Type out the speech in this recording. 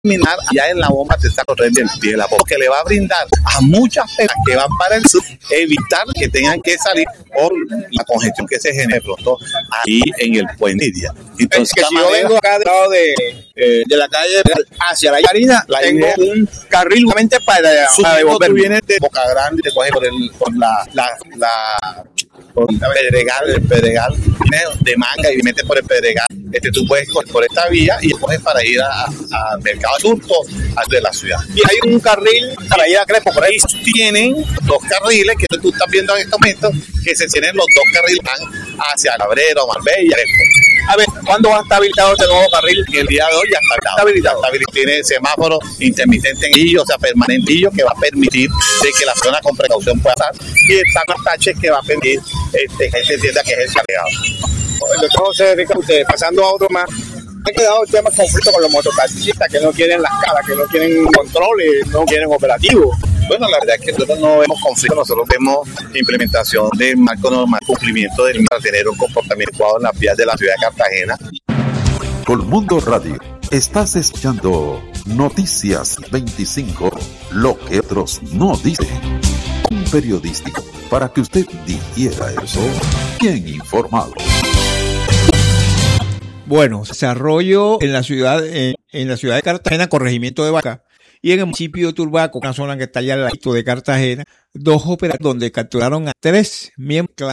terminar ya en la bomba de esta corriente de la bomba, que le va a brindar a muchas personas que van para el sur evitar que tengan que salir por la congestión que se genera pronto aquí en el Puente Lidia. Entonces, que si yo vengo acá del lado de la calle hacia la Marina, tengo un carril únicamente para devolverme. Tú vienes de Boca Grande y te coges por el Pedregal, vienes de Manga y metes por el Pedregal. Tú puedes coger por esta vía y coges para ir a Mercado Surto, de la ciudad. Y hay un carril para ir a Crespo, por ahí. Tienen dos carriles que tú estás viendo en estos momentos, que se tienen los dos carriles hacia Cabrero, Marbella, Crespo. A ver, ¿cuándo va a estar habilitado este nuevo carril? El día de hoy ya está habilitado. Tiene semáforo intermitente o sea, permanente, que va a permitir de que la persona con precaución pueda pasar. Y están los taches que va a permitir gente entienda que es el cargado. El doctor José Ricardo, pasando a otro más. Han quedado el tema de conflicto con los mototaxistas que no quieren las caras, que no quieren controles, no quieren operativos. Bueno, la verdad es que nosotros no vemos conflicto, nosotros vemos implementación del marco normal, cumplimiento del para tener un comportamiento adecuado en las vías de la ciudad de Cartagena. Colmundo Radio, estás escuchando Noticias 25, lo que otros no dicen. Un periodístico para que usted digiera eso bien informado. Bueno, desarrollo en la ciudad de Cartagena, corregimiento de Vaca, y en el municipio de Turbaco, una zona que está allá al lado de Cartagena, 2 operadores donde capturaron a 3 miembros